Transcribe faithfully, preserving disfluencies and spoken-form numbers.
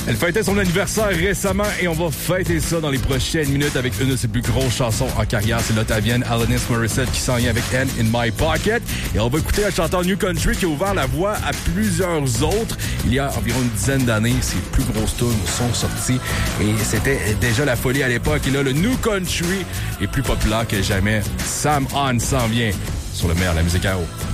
Elle fêtait son anniversaire récemment et on va fêter ça dans les prochaines minutes avec une de ses plus grosses chansons en carrière. C'est l'Ottavienne Alanis Morissette qui s'en vient avec Hand in My Pocket. Et on va écouter un chanteur New Country qui a ouvert la voie à plusieurs autres. Il y a environ une dizaine d'années, ses plus grosses tunes sont sorties et c'était déjà la folie à l'époque. Et là, le New Country est plus populaire que jamais. Sam Hahn s'en vient sur le meilleur de la musique à eau.